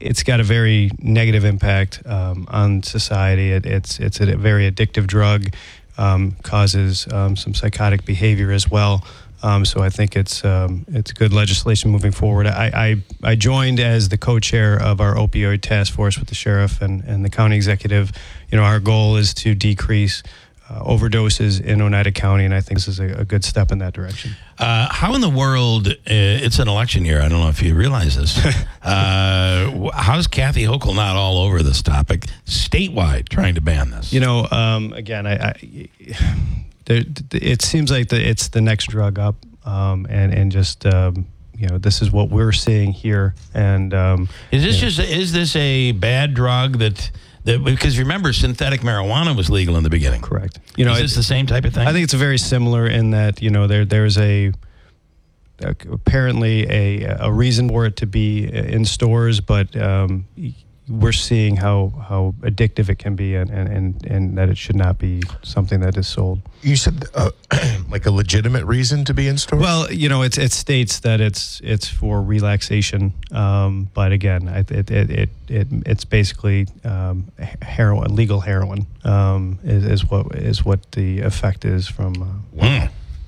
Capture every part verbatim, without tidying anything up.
it's got a very negative impact um, on society. It, it's it's a very addictive drug, um, causes um, some psychotic behavior as well. Um, so I think it's um, it's good legislation moving forward. I, I, I joined as the co-chair of our opioid task force with the sheriff and, and the county executive. You know, our goal is to decrease uh, overdoses in Oneida County, and I think this is a, a good step in that direction. Uh, how in the world, uh, it's an election year, I don't know if you realize this, uh, how's Kathy Hochul not all over this topic statewide trying to ban this? You know, um, again, I... I There, it seems like the, it's the next drug up, um, and and just um, you know, this is what we're seeing here. And um, is this you know, just is this a bad drug that that because remember synthetic marijuana was legal in the beginning? Correct. You know, is this it, the same type of thing? I think it's very similar in that you know there there's a, a apparently a a reason for it to be in stores, but um, we're seeing how, how addictive it can be, and, and, and that it should not be something that is sold. You said uh, like a legitimate reason to be in stores? Well, you know, it's, it states that it's it's for relaxation, um, but again, it it it, it it's basically um, heroin, legal heroin um, is, is what is what the effect is from. Uh, wow.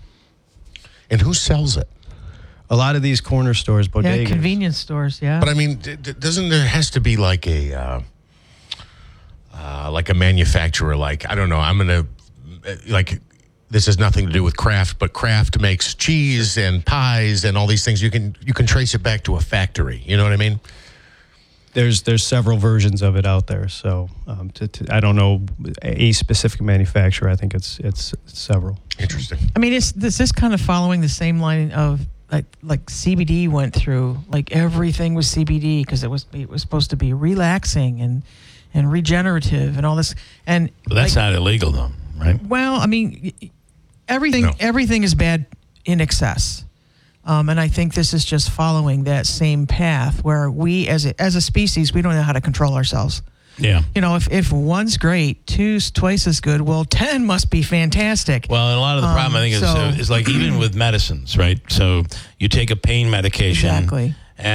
And who sells it? A lot of these corner stores, bodegas. Yeah, convenience stores, yeah. But I mean, d- d- doesn't there has to be like a uh, uh, like a manufacturer? Like I don't know, I'm gonna like this has nothing to do with Kraft, but Kraft makes cheese and pies and all these things. You can you can trace it back to a factory. You know what I mean? There's there's several versions of it out there. So um, to, to, I don't know a specific manufacturer. I think it's it's several. Interesting. I mean, is this is kind of following the same line of. Like like C B D went through, like everything was C B D because it was it was supposed to be relaxing and and regenerative and all this. And but that's like, not illegal though, right? Well, I mean, everything No. everything is bad in excess, um, and I think this is just following that same path where we as a, as a species we don't know how to control ourselves. Yeah. You know, if, if one's great, two's twice as good, well, ten must be fantastic. Well, and a lot of the problem, Um, I think, is, so- uh, is like even with medicines, right? So you take a pain medication. Exactly.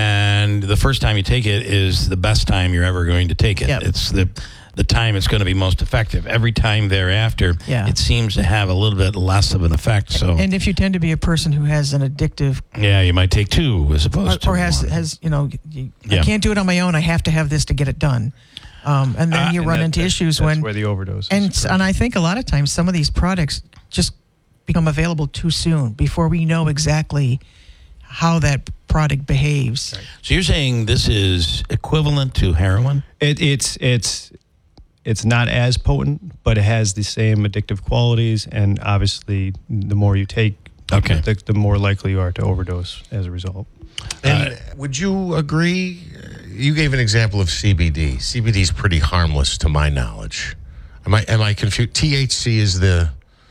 And the first time you take it is the best time you're ever going to take it. Yep. It's the the time it's going to be most effective. Every time thereafter, Yeah. it seems to have a little bit less of an effect. So, And if you tend to be a person who has an addictive yeah, you might take two as opposed or, to or has one. has you know you, Yeah. I can't do it on my own. I have to have this to get it done, um, and then Uh, you and run that- into that- issues that's when where the overdose. and is. and I think a lot of times some of these products just become available too soon before we know exactly how that product behaves. So you're saying this is equivalent to heroin? It, it's it's it's not as potent, but it has the same addictive qualities, and obviously, the more you take, Okay. the, the more likely you are to overdose as a result. And would you agree? You gave an example of C B D. C B D is pretty harmless, to my knowledge. Am I am I confused? T H C is the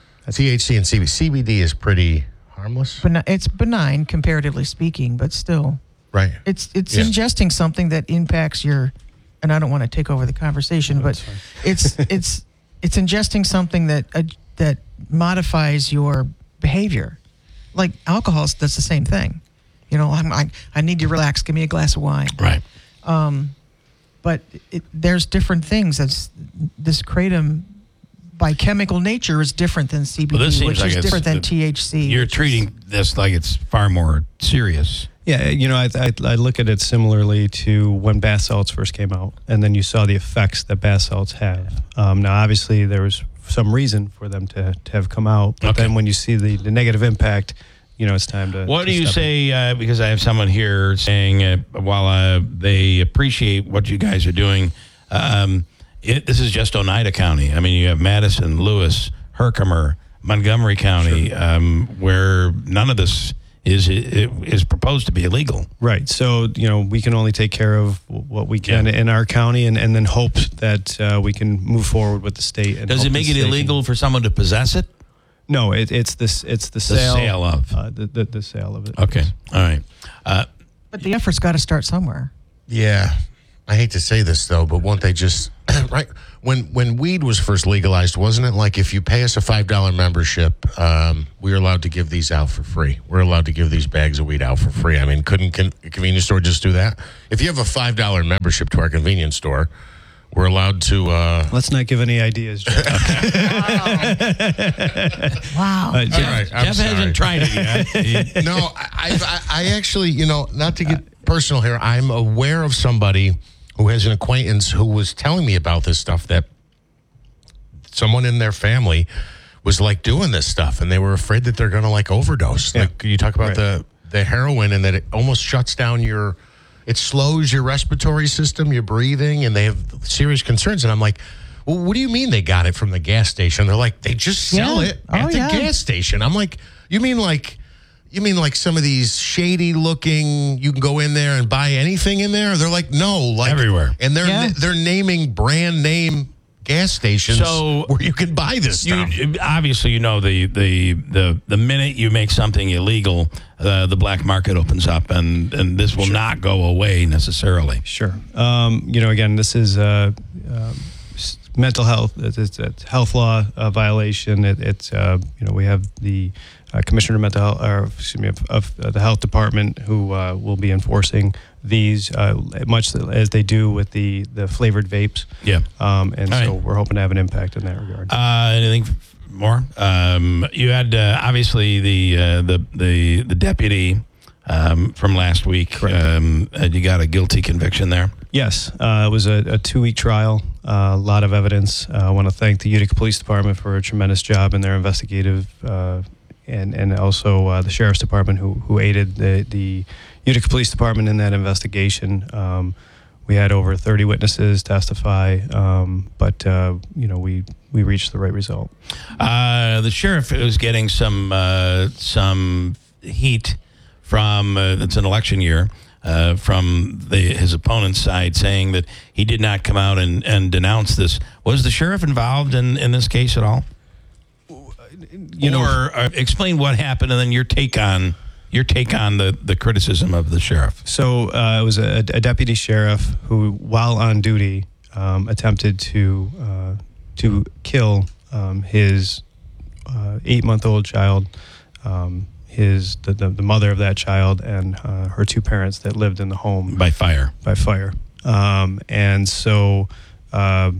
T H C and C B D. C B D is pretty harmless, But it's benign comparatively speaking, but still, right? it's it's Yeah. ingesting something that impacts your. And I don't want to take over the conversation, but it's it's it's ingesting something that uh, that modifies your behavior, like alcohol. That's the same thing. You know, I'm, I I need to relax. Give me a glass of wine. Right. But it, there's different things. That's this kratom, by chemical nature, is different than C B D, Well, this seems which like is it's different than the- T H C. You're which is- treating this like it's far more serious. Yeah, you know, I, I, I look at it similarly to when bath salts first came out, and then you saw the effects that bath salts have. Um, now, obviously, there was some reason for them to, to have come out, but Okay. then when you see the, the negative impact, you know, it's time to. What to do you step in. say? Uh, because I have someone here saying, uh, while uh, they appreciate what you guys are doing, um, it, this is just Oneida County. I mean, you have Madison, Lewis, Herkimer, Montgomery County, Sure. um, where none of this is is proposed to be illegal. Right. So, you know, we can only take care of what we can Yeah. in our county, and, and then hope that uh, we can move forward with the state. And Does hope it make the it state can- illegal for someone to possess it? No, it, it's this. It's the The sale. sale of. Uh, the, the the sale of it. Okay. All right. Uh, But the effort's got to start somewhere. Yeah. I hate to say this though, but won't they just right when when weed was first legalized? Wasn't it like if you pay us a five dollar membership, um, we're allowed to give these out for free? We're allowed to give these bags of weed out for free. I mean, couldn't con- a convenience store just do that? If you have a five dollar membership to our convenience store, we're allowed to. Uh, Let's not give any ideas, Jeff. Wow. Uh, Jeff, All right, I'm Jeff sorry. hasn't tried it yet. He- No, I, I, I actually, you know, not to get personal here, I'm aware of somebody who has an acquaintance who was telling me about this stuff, that someone in their family was like doing this stuff and they were afraid that they're going to like overdose. Yeah. Like you talk about Right. the, the heroin and that it almost shuts down your, it slows your respiratory system, your breathing, and they have serious concerns. And I'm like, well, what do you mean they got it from the gas station? They're like, they just sell Yeah. it Oh, at the yeah. gas station. I'm like, you mean like, you mean like some of these shady looking, you can go in there and buy anything in there? They're like, no, like Everywhere. And they're Yeah. they're naming brand name gas stations So- where you can buy this stuff. You, obviously, you know the, the the the minute you make something illegal, uh, the black market opens up, and, and this will not go away necessarily. Sure. Um, you know, again, this is uh, um, s- mental health. It's, it's a health law uh, violation. It, it's uh, you know, we have the uh, commissioner of mental health, or excuse me, of, of uh, the health department who uh, will be enforcing these, uh, much as they do with the the flavored vapes. Yeah. Um, and All so right. we're hoping to have an impact in that regard. Uh, anything f- more? Um, you had uh, obviously the uh, the the the deputy um, from last week. Correct. Um, uh, you got a guilty conviction there. Yes, uh, it was a, a two-week trial, uh, a lot of evidence. Uh, I want to thank the Utica Police Department for a tremendous job in their investigative, uh, and and also uh, the Sheriff's Department who who aided the the Utica Police Department in that investigation. Um, we had over thirty witnesses testify, um, but uh, you know we we reached the right result. Uh, the sheriff is getting some uh, some heat from uh, it's an election year uh, from the, his opponent's side, saying that he did not come out and, and denounce this. Was the sheriff involved in, in this case at all? You know, or uh, explain what happened, and then your take on your take on the, the criticism of the sheriff. So uh, it was a, a deputy sheriff who, while on duty, um, attempted to uh, to kill um, his uh, eight-month-old child, um, his the, the, the mother of that child, and uh, her two parents that lived in the home By fire. by fire. Um, and so uh,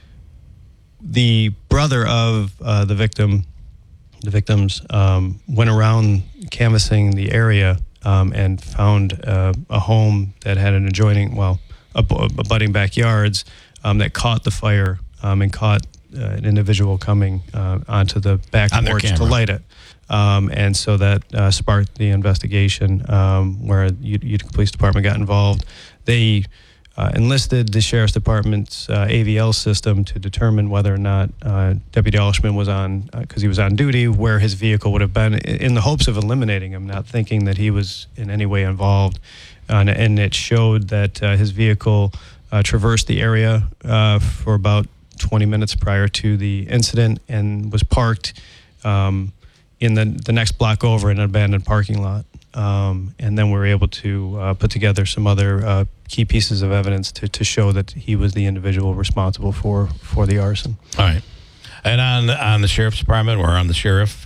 the brother of uh, the victim, the victims, um, went around canvassing the area um, and found uh, a home that had an adjoining, well, a, a budding backyards um, that caught the fire um, and caught uh, an individual coming uh, onto the back On their porch to camera. light it. Um, and so that uh, sparked the investigation um, where the Utica Police Department got involved. They uh, enlisted the Sheriff's Department's uh, A V L system to determine whether or not uh, Deputy Allishman was on, because he was on duty, where his vehicle would have been, i- in the hopes of eliminating him, not thinking that he was in any way involved. And, and it showed that uh, his vehicle uh, traversed the area uh, for about twenty minutes prior to the incident and was parked um, in the the next block over in an abandoned parking lot. Um, and then we were able to uh, put together some other uh, key pieces of evidence to, to show that he was the individual responsible for, for the arson. All right. And on on the sheriff's department or on the sheriff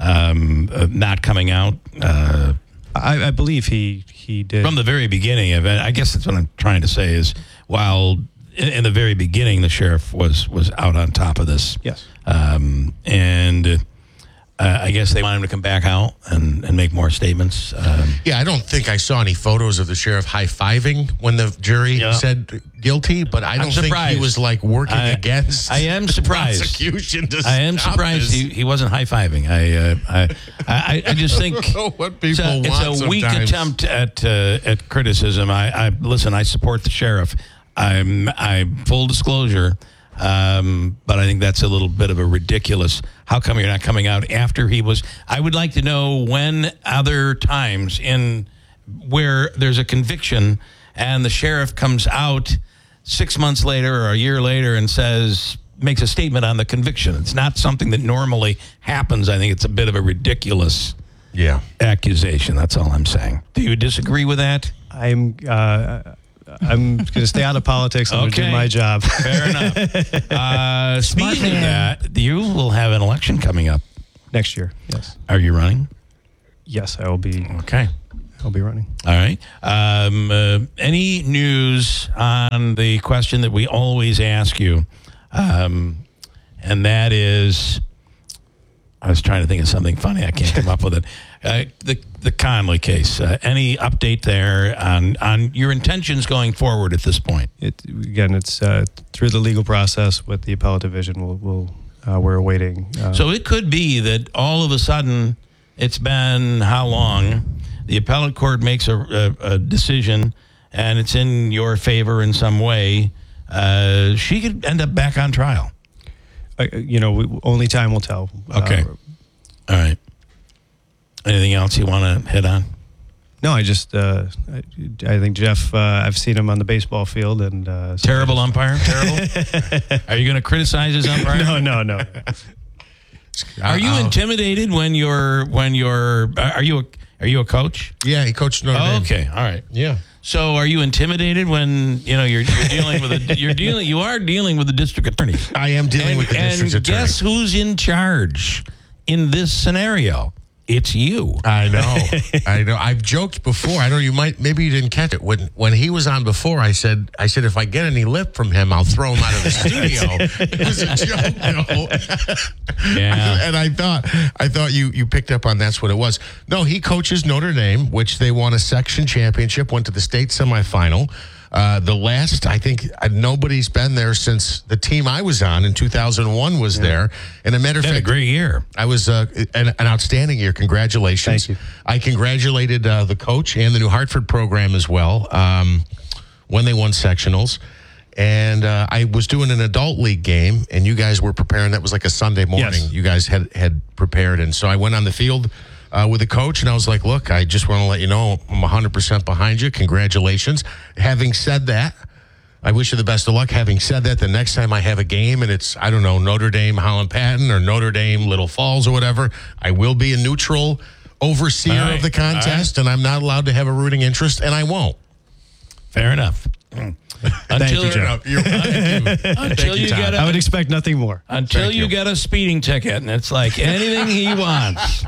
um, uh, not coming out uh, I, I believe he he did. from the very beginning of it. I guess that's what I'm trying to say is while in, in the very beginning the sheriff was was out on top of this. Yes. Um, and uh, I guess they want him to come back out and, and make more statements. Um, Yeah, I don't think I saw any photos of the sheriff high-fiving when the jury Yeah. said guilty, but I I'm don't think surprised. he was like working I- against I am the surprised. prosecution to I am stop surprised this. he, he wasn't high fiving. I, uh, I I I just think What it's people a, want it's a weak sometimes. attempt at uh, at criticism. I, I listen. I support the sheriff. I'm I full disclosure, um, but I think that's a little bit of a ridiculous. How come you're not coming out after he was? I would like to know when other times in where there's a conviction and the sheriff comes out six months later or a year later and says, makes a statement on the conviction. It's not something that normally happens. I think it's a bit of a ridiculous Yeah. accusation. That's all I'm saying. Do you disagree with that? I'm uh, I'm going to stay out of politics. I'm going to Okay. do my job. Fair enough. Uh, speaking of man. that, you will have an election coming up. Next year, yes. Are you running? Yes, I will be. Okay. I'll be running. All right. Um, uh, any news on the question that we always ask you? Um, and that is, I was trying to think of something funny. I can't come up with it. Uh, the the Conley case. Uh, any update there on on your intentions going forward at this point? It again, it's uh, through the legal process with the appellate division. We'll, we'll uh, we're awaiting. Uh, So it could be that all of a sudden, it's been how long? The appellate court makes a, a, a decision, and it's in your favor in some way. Uh, she could end up back on trial. uh, you know, we, only time will tell. Okay. Uh, All right. Anything else you want to hit on? no, I just uh, I, I think Jeff. Uh, I've seen him on the baseball field, and uh, so Terrible umpire? Terrible? Are you going to criticize his umpire? No, no, no. Are you Uh-oh. intimidated when you're when you're are you a are you a coach? Yeah, he coached Notre Oh, Dame. okay, all right. Yeah. So, are you intimidated when you know you're, you're dealing with a you're dealing you are dealing with the district attorney? I am dealing And, with the district and attorney. guess who's in charge in this scenario? It's you. I know. I know. I've joked before. I know you might maybe you didn't catch it. When when he was on before, I said I said if I get any lip from him, I'll throw him out of the studio. It was a joke, no. Yeah. And I thought I thought you you picked up on that's what it was. No, he coaches Notre Dame, which they won a section championship, went to the state semifinal. Uh, the last, I think, uh, nobody's been there since the team I was on in two thousand one was there. And a matter of Had a fact, great year. I was uh, an, an outstanding year. Congratulations. Thank you. I congratulated uh, the coach and the New Hartford program as well um, when they won sectionals. And uh, I was doing an adult league game, and you guys were preparing. That was like a Sunday morning. Yes. You guys had, had prepared. And so I went on the field uh, with the coach, and I was like, look, I just want to let you know I'm one hundred percent behind you. Congratulations. Having said that, I wish you the best of luck. Having said that, the next time I have a game and it's, I don't know, Notre Dame, Holland Patton, or Notre Dame, Little Falls, or whatever, I will be a neutral overseer All right. of the contest, and I'm not allowed to have a rooting interest, and I won't. Fair enough. Until, you, Jeff. You're right. until you Tom. get I a, would expect nothing more. until Thank you you. get a speeding ticket, and it's like anything he wants.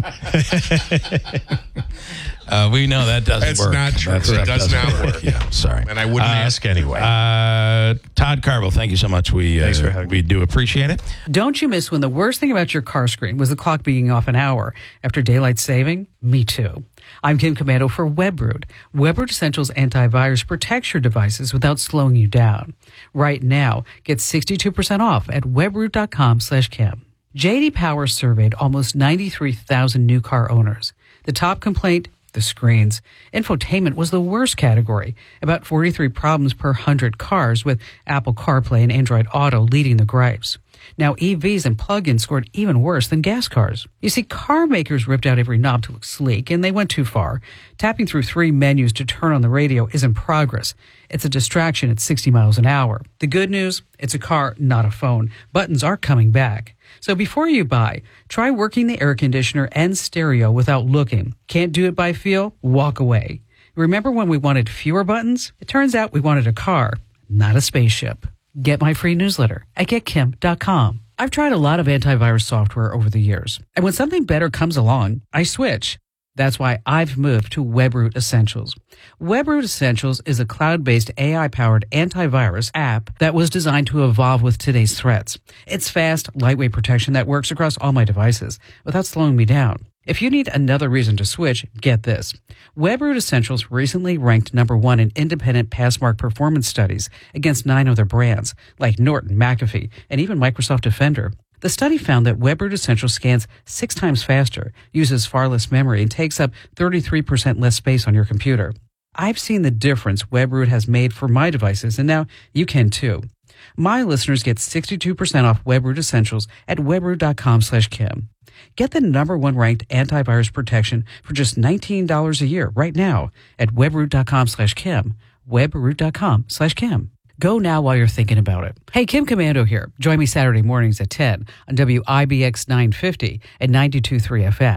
uh, we know that doesn't That's work. not true. That It stuff does doesn't not work. Yeah, sorry. And I wouldn't Uh, ask anyway. Uh, Todd Carville, thank you so much. We Thanks uh, for having we do appreciate it. Don't you miss when the worst thing about your car screen was the clock being off an hour after daylight saving? Me too. I'm Kim Commando for WebRoot. WebRoot Essentials antivirus protects your devices without slowing you down. Right now, get sixty-two percent off at webroot.com slash Kim. J D Power surveyed almost ninety-three thousand new car owners. The top complaint? The screens. Infotainment was the worst category, about forty-three problems per one hundred cars, with Apple CarPlay and Android Auto leading the gripes. Now E Vs and plug-ins scored even worse than gas cars. You see, car makers ripped out every knob to look sleek, and they went too far. Tapping through three menus to turn on the radio isn't progress. It's a distraction at sixty miles an hour. The good news? It's a car, not a phone. Buttons are coming back. So before you buy, try working the air conditioner and stereo without looking. Can't do it by feel? Walk away. Remember when we wanted fewer buttons? It turns out we wanted a car, not a spaceship. Get my free newsletter at get kim dot com. I've tried a lot of antivirus software over the years, and when something better comes along, I switch. That's why I've moved to WebRoot Essentials. WebRoot Essentials is a cloud-based A I-powered antivirus app that was designed to evolve with today's threats. It's fast, lightweight protection that works across all my devices without slowing me down. If you need another reason to switch, get this. WebRoot Essentials recently ranked number one in independent Passmark performance studies against nine other brands, like Norton, McAfee, and even Microsoft Defender. The study found that WebRoot Essentials scans six times faster, uses far less memory, and takes up thirty-three percent less space on your computer. I've seen the difference WebRoot has made for my devices, and now you can too. My listeners get sixty-two percent off WebRoot Essentials at webroot.com slash Kim. Get the number one ranked antivirus protection for just nineteen dollars a year right now at webroot.com slash Kim. webroot.com slash Kim. Go now while you're thinking about it. Hey, Kim Commando here. Join me Saturday mornings at ten on W I B X nine fifty and ninety-two point three F M.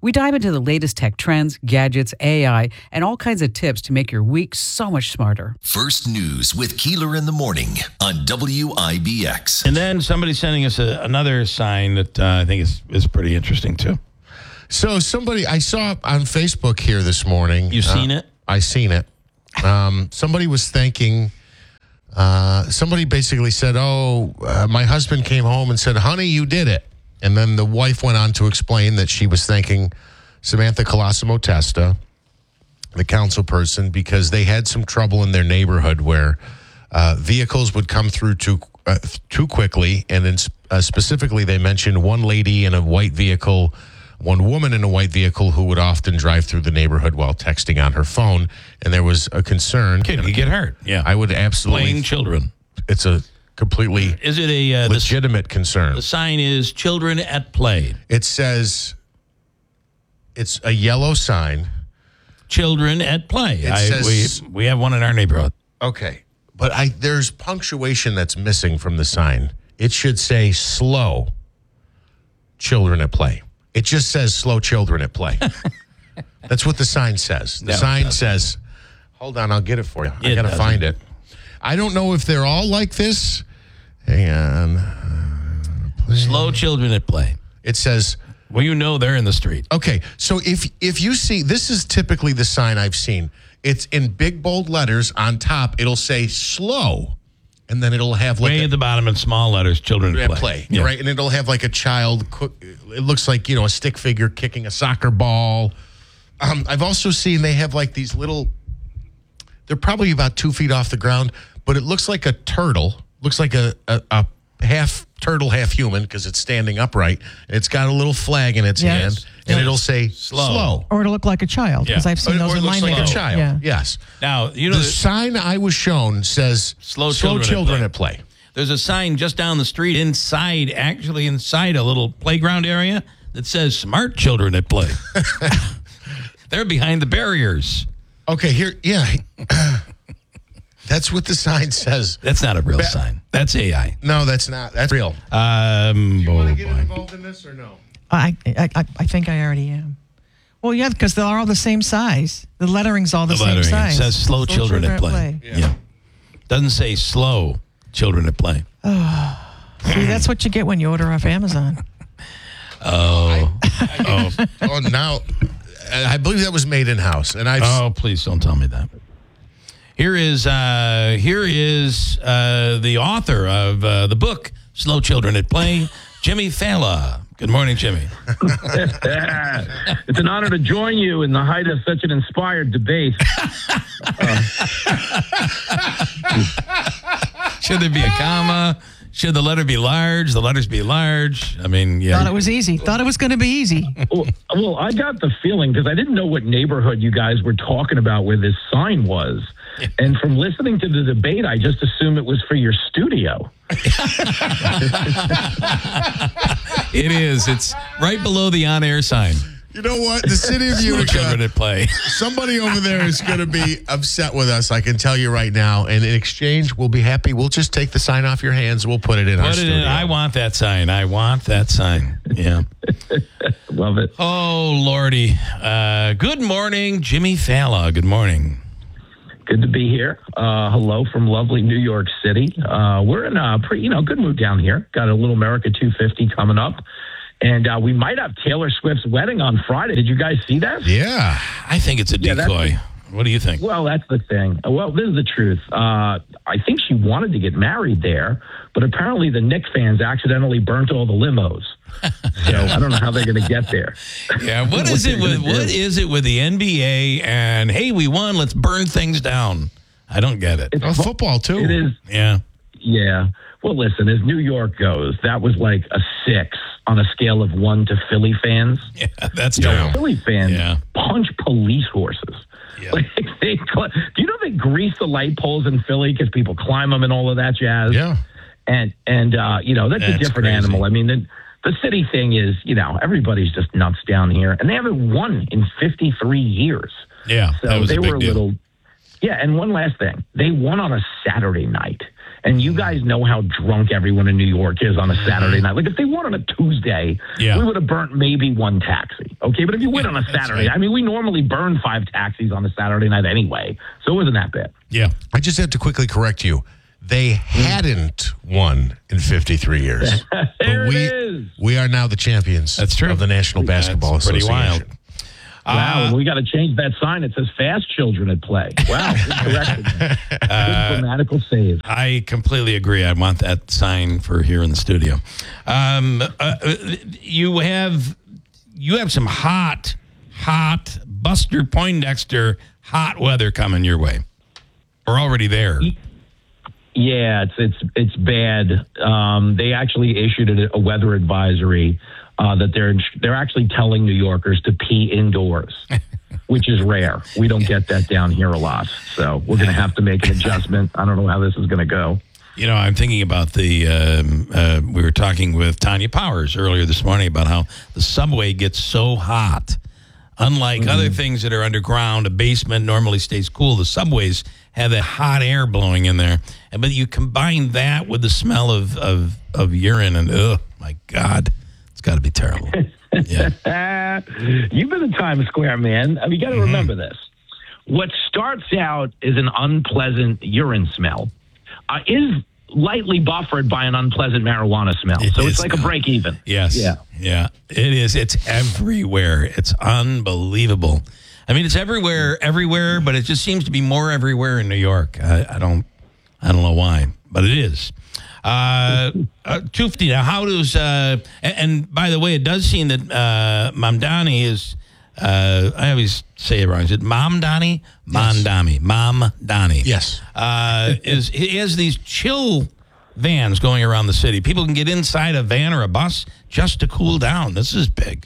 We dive into the latest tech trends, gadgets, A I, and all kinds of tips to make your week so much smarter. First News with Keeler in the Morning on W I B X. And then somebody's sending us a, another sign that uh, I think is, is pretty interesting, too. So somebody, I saw on Facebook here this morning. You seen uh, it? I seen it. Um, somebody was thanking, uh, somebody basically said, oh, uh, my husband came home and said, honey, you did it. And then the wife went on to explain that she was thanking Samantha Colosimo Testa, the council person, because they had some trouble in their neighborhood where uh, vehicles would come through too, uh, too quickly. And then uh, specifically, they mentioned one lady in a white vehicle, one woman in a white vehicle who would often drive through the neighborhood while texting on her phone. And there was a concern. Kid, you get hurt. Yeah. I would absolutely. Playing children. It's a completely Is it a uh, legitimate concern. The sign is children at play. It says, it's a yellow sign. Children at play. It I, says- we, we have one in our neighborhood. Okay. But I there's punctuation that's missing from the sign. It should say slow children at play. It just says slow children at play. That's what the sign says. The No, it sign doesn't. says, hold on, I'll get it for you. I It got to doesn't. find it. I don't know if they're all like this. Hang on. Slow children at play. It says, Well, you know they're in the street. okay, so if if you see, this is typically the sign I've seen. It's in big bold letters on top. It'll say slow, and then it'll have like Way a, at the bottom in small letters, children at at play. play, Yeah. right? And it'll have like a child. cook- It looks like, you know, a stick figure kicking a soccer ball. Um, I've also seen they have like these little. They're probably about two feet off the ground, but it looks like a turtle. Looks like a a, a half turtle, half human because it's standing upright. It's got a little flag in its Yes. hand, and it'll say Slow. slow. Or it'll look like a child, because Yeah. I've seen Or, those or it in my looks like a neighborhood. child. Yeah. Yes. Now, you know, The there's, sign I was shown says Slow slow children at children play. at play. there's a sign just down the street inside, actually inside a little playground area that says smart children at play. They're behind the barriers. Okay, here, yeah. That's what the sign says. That's not a real sign. That's A I. No, that's not. That's real. Um, oh, boy. involved in this or no? I, I, I I think I already am. Well, yeah, because they're all the same size. The lettering's all the, The same lettering. It size. says slow, children, at play. Yeah. Doesn't say slow children at play. See, that's what you get when you order off Amazon. Oh. oh. Oh, now, I believe that was made in house, and I've. Oh, please don't tell me that. Here is uh, here is uh, the author of uh, the book Slow Children at Play, Jimmy Fallon. Good morning, Jimmy. It's an honor to join you in the height of such an inspired debate. Should there be a comma? Should the letter be large? The letters be large? I mean, yeah. Thought it was easy. Thought it was going to be easy. Well, well, I got the feeling because I didn't know what neighborhood you guys were talking about where this sign was. And from listening to the debate, I just assumed it was for your studio. It is. It's right below the on-air sign. You know what? The city of Slow children Utica, at play. somebody over there is going to be upset with us, I can tell you right now. And in exchange, we'll be happy. We'll just take the sign off your hands. We'll put it in our Put it studio. in. I want that sign. I want that sign. Yeah. Love it. Oh, Lordy. Uh, good morning, Jimmy Fallon. Good morning. Good to be here. Uh, hello from lovely New York City. Uh, we're in a pretty, you know, good mood down here. Got a Little America two fifty coming up. And uh, we might have Taylor Swift's wedding on Friday. Did you guys see that? Yeah. I think it's a Yeah, that's- decoy. What do you think? Well, that's the thing. Well, this is the truth. Uh, I think she wanted to get married there, but apparently the Knicks fans accidentally burnt all the limos. So I don't know how they're going to get there. Yeah, what is What it they're with gonna what do. is it with the N B A and hey, we won, let's burn things down? I don't get it. It's Oh, fu- football, too. It is. Yeah. Yeah. Well, listen, as New York goes, that was like a six on a scale of one to Philly fans. Yeah, that's You know, true. Philly fans Yeah. punch police horses. Yeah. Like they, do you know they grease the light poles in Philly because people climb them and all of that jazz? Yeah. And and uh, you know that's, That's a different crazy. animal. I mean, the, the city thing is, you know, everybody's just nuts down here, and they haven't won in fifty-three years. Yeah, So that was they a big were a deal. little. Yeah, and one last thing. They won on a Saturday night. And you guys know how drunk everyone in New York is on a Saturday night. Like, if they won on a Tuesday, Yeah. we would have burnt maybe one taxi. Okay, but if you win on a Saturday, right. I mean, we normally burn five taxis on a Saturday night anyway. So it wasn't that bad. Yeah. I just have to quickly correct you. They hadn't won in fifty-three years. But There we, it is. we are now the champions That's true. of the National Basketball That's pretty Association. wild. Wow, Uh, and we got to change that sign. It says fast children at play. Wow, good correction. Good grammatical save. I completely agree. I want that sign for here in the studio. Um, uh, you have you have some hot, hot Buster Poindexter hot weather coming your way. We're already there. Yeah, it's it's it's bad. Um, they actually issued a, a weather advisory uh, that they're they're actually telling New Yorkers to pee indoors, which is rare. We don't get that down here a lot, so we're going to have to make an adjustment. I don't know how this is going to go. You know, I'm thinking about the, um, uh, we were talking with Tanya Powers earlier this morning about how the subway gets so hot. Unlike other things that are underground, a basement normally stays cool. The subways have that hot air blowing in there. And, but you combine that with the smell of, of, of urine and, oh, my God, it's got to be terrible. Yeah. You've been in Times Square, man. I mean, you got to remember this. What starts out as an unpleasant urine smell uh, is lightly buffered by an unpleasant marijuana smell. It so it's is like a now. break even. Yes. Yeah. Yeah. It is. It's everywhere. It's unbelievable. I mean, it's everywhere, everywhere, but it just seems to be more everywhere in New York. I, I don't, I don't know why, but it is. Uh, uh, Tufti, now how does, uh, and, and by the way, it does seem that uh, Mamdani is, uh, I always say it wrong. Is it Mamdani? Mamdani. Mamdani. Yes. Uh, is he has these chill vans going around the city. People can get inside a van or a bus just to cool down. This is big.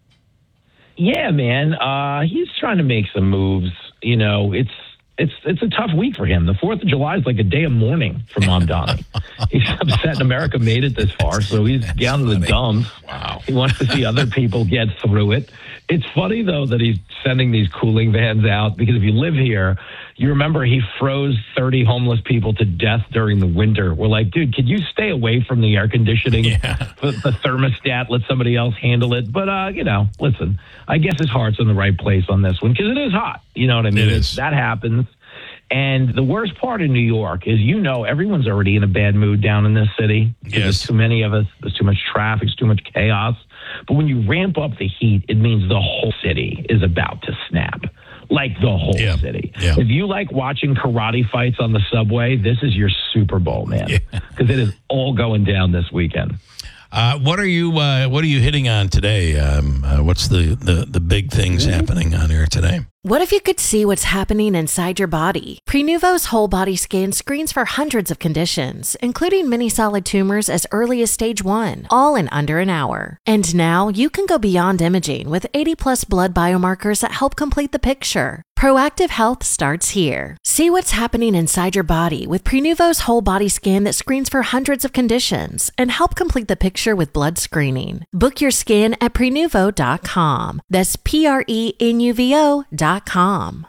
Yeah, man. Uh, he's trying to make some moves. You know, it's it's it's a tough week for him. The Fourth of July is like a day of mourning for Mamdani. He's upset America made it this far, so he's down to the dumps. Wow. He wants to see other people get through it. It's funny, though, that he's sending these cooling vans out, because if you live here, you remember he froze thirty homeless people to death during the winter. We're like, dude, could you stay away from the air conditioning? Yeah. The, the thermostat, let somebody else handle it. But, uh, you know, listen, I guess his heart's in the right place on this one, because it is hot. You know what I mean? It is. It's, that happens. And the worst part in New York is, you know, everyone's already in a bad mood down in this city. Yes. There's too many of us. There's too much traffic. There's too much chaos. But when you ramp up the heat, it means the whole city is about to snap. Like the whole Yeah. city. Yeah. If you like watching karate fights on the subway, this is your Super Bowl, man. Because it is all going down this weekend. Uh, what are you uh, What are you hitting on today? Um, uh, what's the, the, the big things happening on here today? What if you could see what's happening inside your body? Prenuvo's whole body scan screens for hundreds of conditions, including many solid tumors as early as stage one, all in under an hour. And now you can go beyond imaging with eighty plus blood biomarkers that help complete the picture. Proactive health starts here. See what's happening inside your body with Prenuvo's whole body scan that screens for hundreds of conditions and help complete the picture with blood screening. Book your scan at prenuvo dot com. That's P R E N U V O dot com.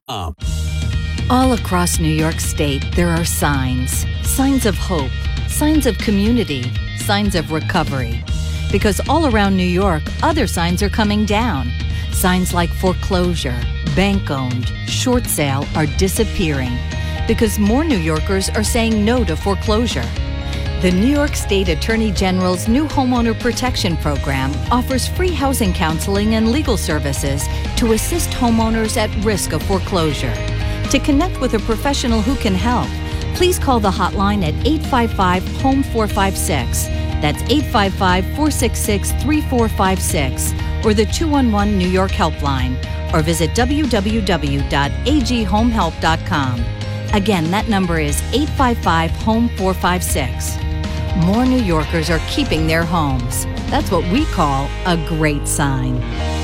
All across New York State, there are signs. Signs of hope, signs of community, signs of recovery. Because all around New York, other signs are coming down. Signs like foreclosure, bank-owned, short sale are disappearing. Because more New Yorkers are saying no to foreclosure. The New York State Attorney General's new Homeowner Protection Program offers free housing counseling and legal services to assist homeowners at risk of foreclosure. To connect with a professional who can help, please call the hotline at eight five five, home four five six. That's eight five five, four six six, three four five six, or the two one one New York Helpline, or visit w w w dot a g home help dot com. Again, that number is eight five five, home four five six. More New Yorkers are keeping their homes. That's what we call a great sign.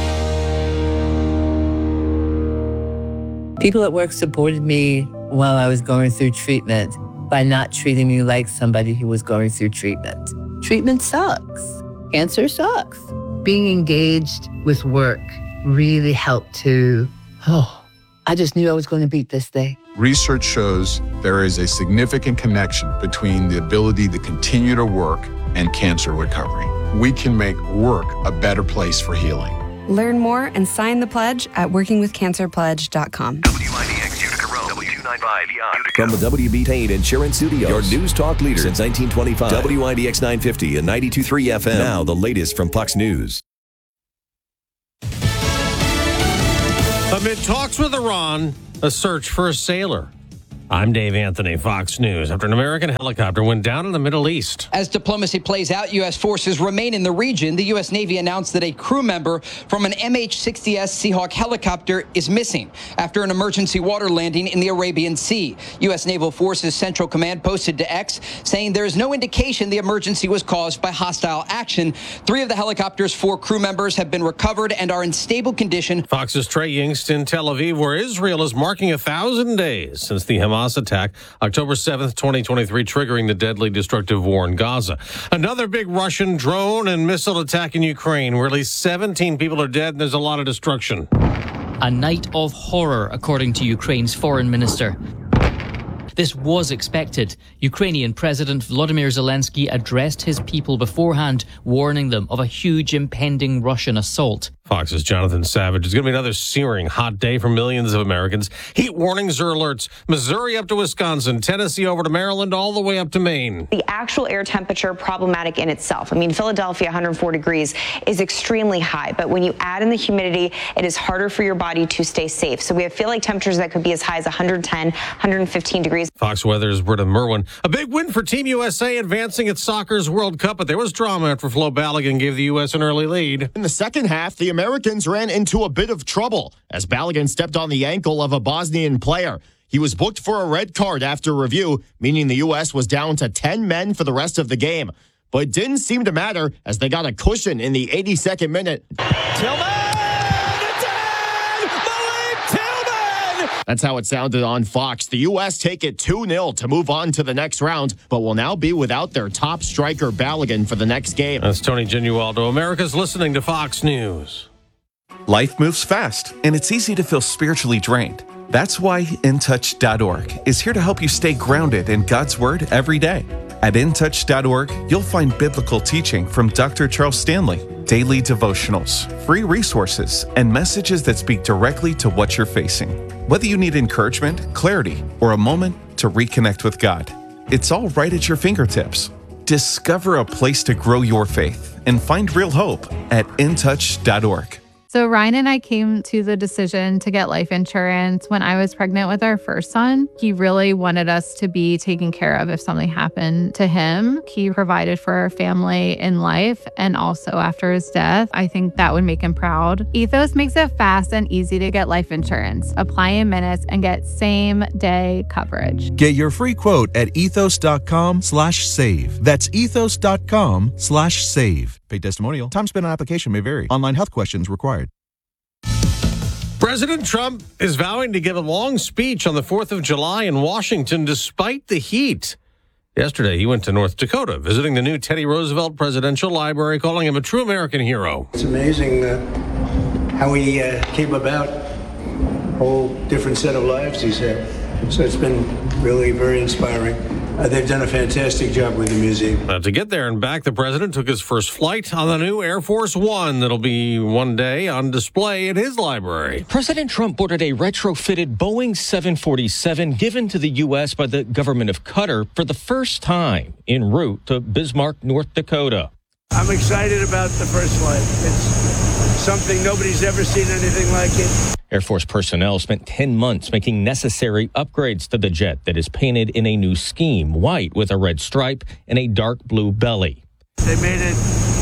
People at work supported me while I was going through treatment by not treating me like somebody who was going through treatment. Treatment sucks. Cancer sucks. Being engaged with work really helped to, oh, I just knew I was going to beat this thing. research shows there is a significant connection between the ability to continue to work and cancer recovery. We can make work a better place for healing. Learn more and sign the pledge at working with cancer pledge dot com. W I D X Utica Road, W two ninety-five From the W B Payne Insurance Studios, your news talk leader since nineteen twenty-five. W I D X nine fifty and ninety-two point three F M. Now the latest from Fox News. Amid talks with Iran, a search for a sailor. I'm Dave Anthony, Fox News. After an American helicopter went down in the Middle East. As diplomacy plays out, U S forces remain in the region. The U S Navy announced that a crew member from an M H sixty S Seahawk helicopter is missing after an emergency water landing in the Arabian Sea. U S Naval Forces Central Command posted to X saying there is no indication the emergency was caused by hostile action. Three of the helicopter's four crew members have been recovered and are in stable condition. Fox's Trey Yingst in Tel Aviv, where Israel is marking a thousand days since the Hamas attack, October seventh, twenty twenty-three, triggering the deadly destructive war in Gaza. Another big Russian drone and missile attack in Ukraine, where at least seventeen people are dead and there's a lot of destruction. A night of horror, according to Ukraine's foreign minister. This was expected. Ukrainian President Volodymyr Zelensky addressed his people beforehand, warning them of a huge impending Russian assault. Fox's Jonathan Savage. It's going to be another searing hot day for millions of Americans. Heat warnings or alerts. Missouri up to Wisconsin, Tennessee over to Maryland, all the way up to Maine. The actual air temperature problematic in itself. I mean, Philadelphia, one hundred four degrees is extremely high, but when you add in the humidity, it is harder for your body to stay safe. So we have feel like temperatures that could be as high as one hundred ten, one hundred fifteen degrees. Fox Weather's Britta Merwin. A big win for Team U S A advancing at soccer's World Cup, but there was drama after Flo Balogun gave the U S an early lead. In the second half, the Americans ran into a bit of trouble as Balogun stepped on the ankle of a Bosnian player. He was booked for a red card after review, meaning the U S was down to ten men for the rest of the game. But it didn't seem to matter as they got a cushion in the eighty-second minute. Tillman! It's in! Malik Tillman! That's how it sounded on Fox. The U S take it two nil to move on to the next round, but will now be without their top striker Balogun for the next game. That's Tony Genualdo. America's listening to Fox News. Life moves fast, and it's easy to feel spiritually drained. That's why in touch dot org is here to help you stay grounded in God's Word every day. At in touch dot org, you'll find biblical teaching from Doctor Charles Stanley, daily devotionals, free resources, and messages that speak directly to what you're facing. Whether you need encouragement, clarity, or a moment to reconnect with God, it's all right at your fingertips. Discover a place to grow your faith and find real hope at in touch dot org. So Ryan and I came to the decision to get life insurance when I was pregnant with our first son. He really wanted us to be taken care of if something happened to him. He provided for our family in life and also after his death. I think that would make him proud. Ethos makes it fast and easy to get life insurance. Apply in minutes and get same day coverage. Get your free quote at ethos.com slash save. That's ethos.com slash save. Paid testimonial. Time spent on application may vary. Online health questions required. President Trump is vowing to give a long speech on the fourth of July in Washington despite the heat. Yesterday, he went to North Dakota, visiting the new Teddy Roosevelt Presidential Library, calling him a true American hero. It's amazing uh, how he uh, came about, a whole different set of lives he's had. So it's been really very inspiring. Uh, they've done a fantastic job with the museum. Now, to get there and back, the president took his first flight on the new Air Force One that'll be one day on display at his library. President Trump boarded a retrofitted Boeing seven forty-seven given to the U S by the government of Qatar for the first time en route to Bismarck, North Dakota. I'm excited about the first flight. It's something nobody's ever seen anything like it. Air Force personnel spent ten months making necessary upgrades to the jet that is painted in a new scheme, white with a red stripe and a dark blue belly. They made it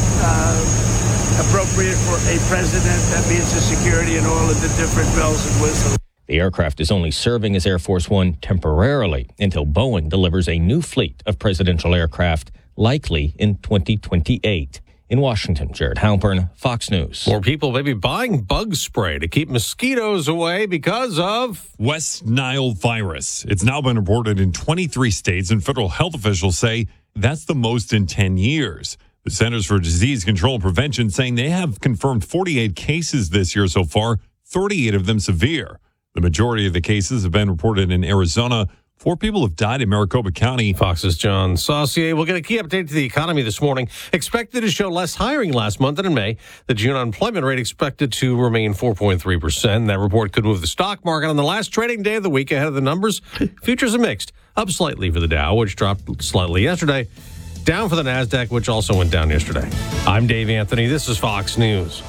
uh, appropriate for a president. That means the security and all of the different bells and whistles. The aircraft is only serving as Air Force One temporarily until Boeing delivers a new fleet of presidential aircraft, likely in twenty twenty-eight. In Washington, Jared Halpern, Fox News. More people may be buying bug spray to keep mosquitoes away because of West Nile virus. It's now been reported in twenty-three states, and federal health officials say that's the most in ten years. The Centers for Disease Control and Prevention saying they have confirmed forty-eight cases this year so far, thirty-eight of them severe. The majority of the cases have been reported in Arizona. Four people have died in Maricopa County. Fox's John Saucier. We'll get a key update to the economy this morning. Expected to show less hiring last month than in May. The June unemployment rate expected to remain four point three percent. That report could move the stock market on the last trading day of the week ahead of the numbers. Futures are mixed. Up slightly for the Dow, which dropped slightly yesterday. Down for the NASDAQ, which also went down yesterday. I'm Dave Anthony. This is Fox News.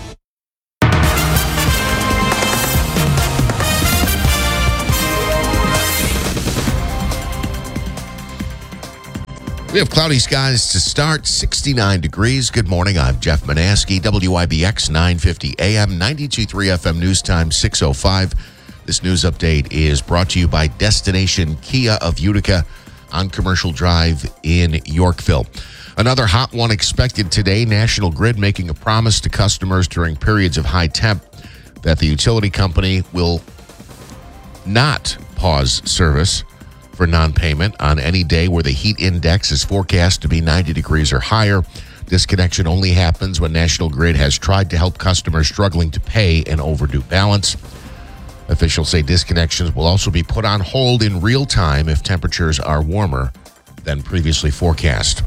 We have cloudy skies to start, sixty-nine degrees. Good morning. I'm Jeff Manaske, W I B X nine fifty A M, ninety-two point three F M News Time, six oh five. This news update is brought to you by Destination Kia of Utica on Commercial Drive in Yorkville. Another hot one expected today. National Grid making a promise to customers during periods of high temp that the utility company will not pause service for non-payment on any day where the heat index is forecast to be ninety degrees or higher. Disconnection only happens when National Grid has tried to help customers struggling to pay an overdue balance. Officials say disconnections will also be put on hold in real time if temperatures are warmer than previously forecast.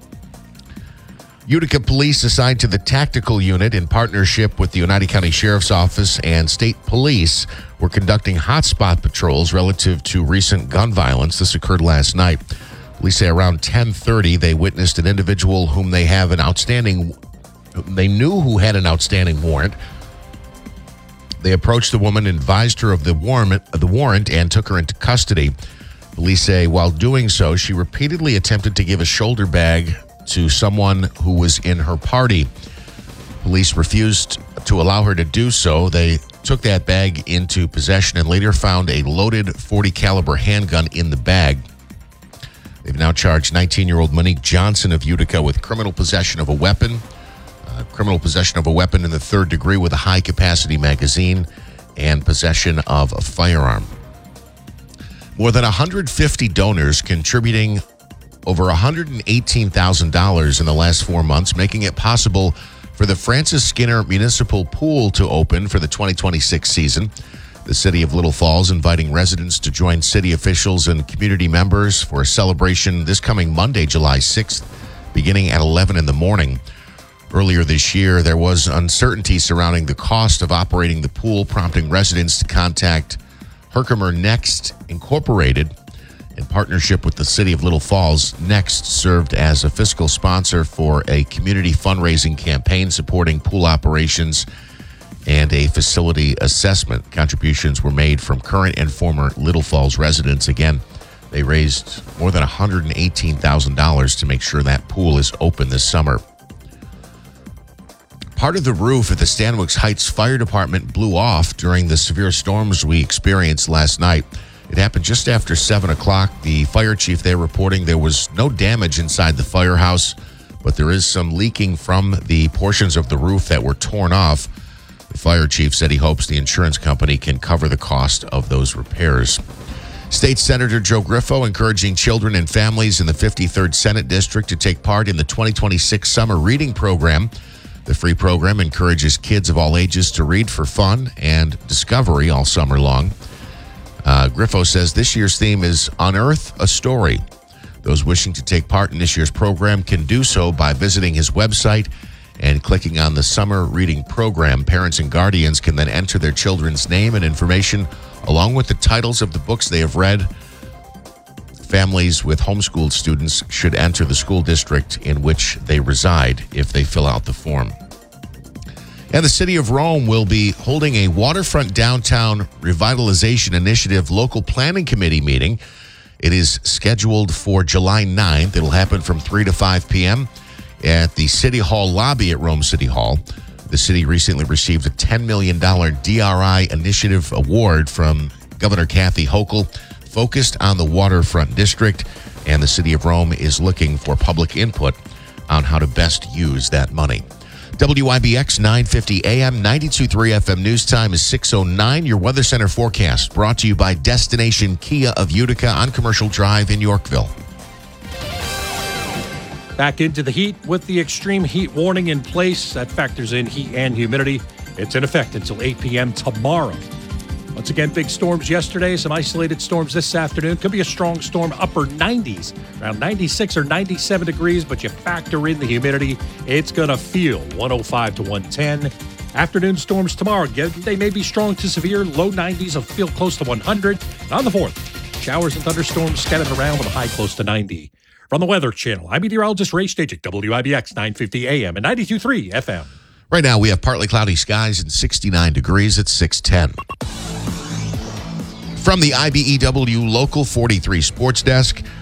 Utica Police assigned to the tactical unit in partnership with the Oneida County Sheriff's Office and State Police were conducting hotspot patrols relative to recent gun violence. This occurred last night. Police say around ten thirty they witnessed an individual whom they have an outstanding, they knew who had an outstanding warrant. They approached the woman, advised her of the warrant, the warrant and took her into custody. Police say while doing so, she repeatedly attempted to give a shoulder bag to someone who was in her party. Police refused to allow her to do so. They took that bag into possession and later found a loaded forty caliber handgun in the bag. They've now charged nineteen-year-old Monique Johnson of Utica with criminal possession of a weapon, uh, criminal possession of a weapon in the third degree with a high-capacity magazine, and possession of a firearm. More than one hundred fifty donors contributing over one hundred eighteen thousand dollars in the last four months, making it possible for the Francis Skinner Municipal Pool to open for the twenty twenty-six season. The city of Little Falls inviting residents to join city officials and community members for a celebration this coming Monday, July sixth, beginning at eleven in the morning. Earlier this year, there was uncertainty surrounding the cost of operating the pool, prompting residents to contact Herkimer Next Incorporated. In partnership with the city of Little Falls, Next served as a fiscal sponsor for a community fundraising campaign supporting pool operations and a facility assessment. Contributions were made from current and former Little Falls residents. Again, they raised more than one hundred eighteen thousand dollars to make sure that pool is open this summer. Part of the roof at the Stanwix Heights Fire Department blew off during the severe storms we experienced last night. It happened just after seven o'clock. The fire chief there reporting there was no damage inside the firehouse, but there is some leaking from the portions of the roof that were torn off. The fire chief said he hopes the insurance company can cover the cost of those repairs. State Senator Joe Griffo encouraging children and families in the fifty-third Senate District to take part in the twenty twenty-six Summer Reading Program. The free program encourages kids of all ages to read for fun and discovery all summer long. Uh, Griffo says this year's theme is Unearth a Story. Those wishing to take part in this year's program can do so by visiting his website and clicking on the Summer Reading Program. Parents and guardians can then enter their children's name and information along with the titles of the books they have read. Families with homeschooled students should enter the school district in which they reside if they fill out the form. And the City of Rome will be holding a Waterfront Downtown Revitalization Initiative Local Planning Committee meeting. It is scheduled for July ninth. It'll happen from three to five p.m. at the City Hall lobby at Rome City Hall. The city recently received a ten million dollars D R I Initiative Award from Governor Kathy Hochul, focused on the waterfront district, and the City of Rome is looking for public input on how to best use that money. W I B X nine fifty A M, ninety-two point three F M News Time is six oh nine. Your Weather Center forecast brought to you by Destination Kia of Utica on Commercial Drive in Yorkville. Back into the heat with the extreme heat warning in place. That factors in heat and humidity. It's in effect until eight p.m. tomorrow. Once again, big storms yesterday, some isolated storms this afternoon. Could be a strong storm, upper nineties, around ninety-six or ninety-seven degrees, but you factor in the humidity, it's going to feel one oh five to one ten. Afternoon storms tomorrow, they may be strong to severe, low nineties will feel close to one hundred. And on the fourth, showers and thunderstorms scattered around with a high close to ninety. From the Weather Channel, I'm meteorologist Ray Stagik, W I B X nine fifty A M and ninety-two point three F M. Right now, we have partly cloudy skies and sixty-nine degrees at six ten. From the I B E W Local forty-three Sports Desk,